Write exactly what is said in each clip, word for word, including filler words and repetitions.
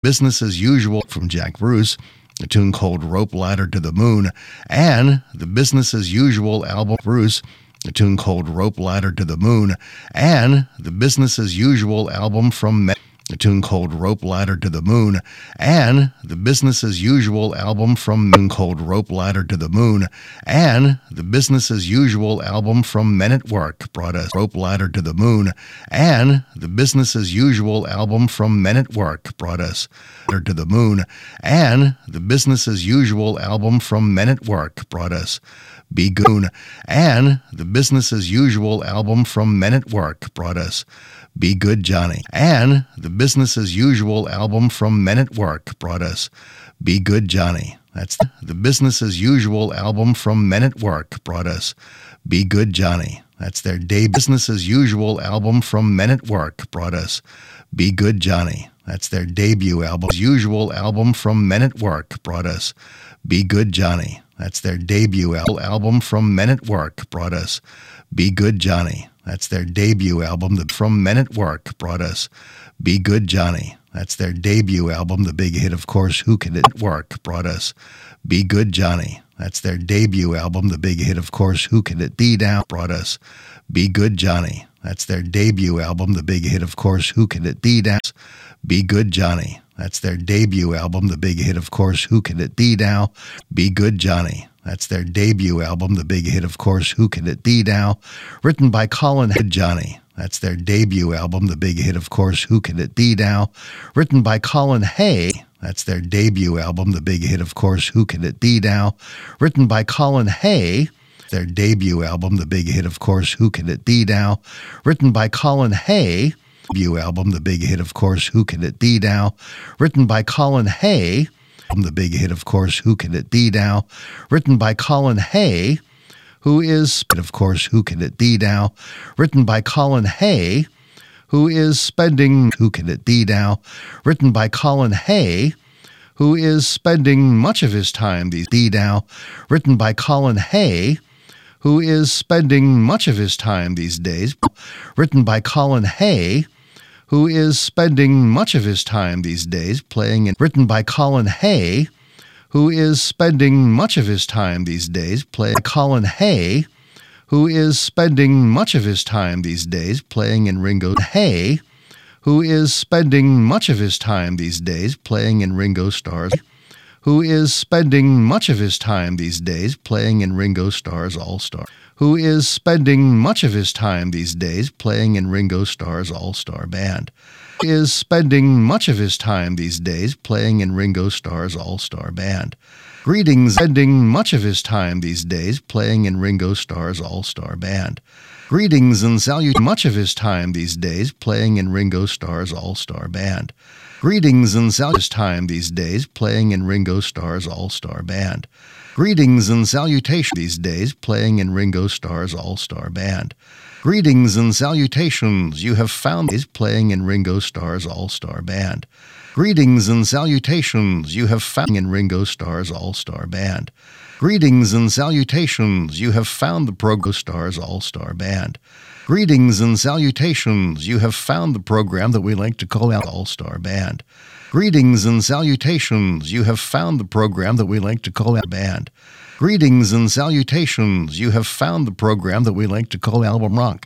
Business as Usual from Jack Bruce, a tune called Rope Ladder to the Moon, and the Business as Usual album Bruce, a tune called Rope Ladder to the Moon, and the Business as Usual album from Me- a tune called Rope Ladder to the Moon, and the Business as Usual album from Moon called Rope Ladder to the Moon, and the Business as Usual album from Men at Work brought us Rope Ladder to the Moon, and the Business as Usual album from Men at Work brought us Ladder to the Moon, and the Business as Usual album from Men at Work brought us Be Good, and the Business as Usual album from Men at Work brought us Be Good Johnny, and the Business as Usual album from Men at Work brought us Be Good Johnny. That's the, the Business as Usual album from Men at Work brought us Be Good Johnny. That's their day Business as Usual album from Men at Work brought us Be Good Johnny. That's their debut album. Usual album from Men at Work brought us Be Good Johnny. That's their debut album from Men at Work brought us Be Good Johnny. That's their debut album that from Men at Work brought us Be Good Johnny. That's their debut album, the big hit, of course, Who Can It Work brought us Be Good Johnny. That's their debut album, the big hit, of course, Who Can It Be Now brought us Be Good Johnny. That's their debut album, the big hit, of course, Who Can It Be Now? Be Good Johnny. That's their debut album, the big hit, of course, Who Can It Be Now? Be Good Johnny. That's their debut album, the big hit, of course, Who Can It Be Now? Written by Colin Head Johnny. That's their debut album, the big hit, of course, Who Can It Be Now? Written by Colin Hay. That's their debut album, the big hit, of course, Who Can It Be Now? Written by Colin Hay. Their debut album, the big hit, of course, Who Can It Be Now? Written by Colin Hay. Debut album, the big hit, of course, Who Can It Be Now? Written by Colin Hay. The big hit, of course, Who Can It Be Now? Written by Colin Hay, who is, of course, Who Can It Be Now? Written by Colin Hay, who is spending, Who Can It Be Now? Written by Colin Hay, who is spending much of his time these Be Now? Written by Colin Hay, who is spending much of his time these days. Written by Colin Hay, who is spending much of his time these days playing in written by Colin Hay, who is spending much of his time these days playing Colin Hay, who is spending much of his time these days playing in Ringo Hay, who is spending much of his time these days playing in Ringo Starr's who is spending much of his time these days playing in Ringo Starr's All-Star, who is spending much of his time these days playing in Ringo Starr's All-Star Band, is spending much of his time these days playing in Ringo Starr's All-Star Band. Greetings, spending much of his time these days playing in Ringo Starr's All-Star Band. Greetings and salute much of his time these days playing in Ringo Starr's All-Star Band. Greetings and salutations time these days playing in Ringo Starr's All-Star Band. Greetings and salutations these days playing in Ringo Starr's All-Star Band. Greetings and salutations you have found is playing in Ringo Starr's All-Star Band. Greetings and salutations you have found in Ringo Starr's All-Star Band. Greetings and salutations you have found the Ringo Starr's All-Star Band. Greetings and salutations, you have found the program that we like to call out All-Star Band. Greetings and salutations, you have found the program that we like to call out Band. Greetings and salutations, you have found the program that we like to call Album Rock.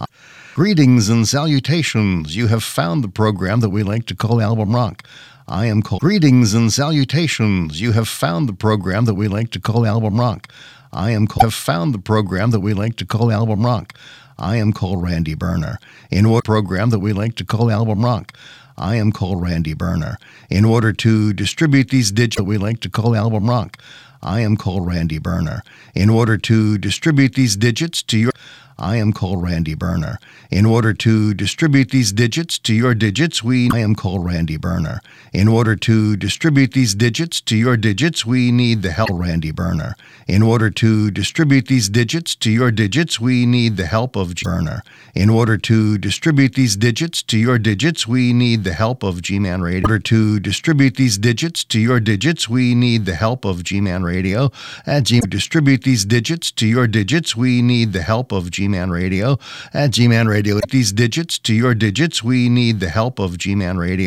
Greetings and salutations, you have found the program that we like to call Album Rock. I am called. Greetings and salutations, you have found the program that we like to call Album Rock. I am called. Have found the program that we like to call Album Rock. I am called Randy Burner. In what program that we like to call Album Rock? I am called Randy Burner. In order to distribute these digits that we like to call Album Rock, I am called Randy Burner. In order to distribute these digits to your I am called Randy Burner. In order to distribute these digits to your digits, we I am called Randy Burner. In order to distribute these digits to your digits, we need the help of Randy Burner. In order to distribute these digits to your digits, we need the help of Burner. In order to distribute these digits to your digits, we need the help of G-Man Radio. In order to distribute these digits to your digits, we need the help of G-Man Radio. At G distribute these digits to your digits, we need the help of G-Man Radio. At G-Man Radio, these digits to your digits, we need the help of G-Man Radio.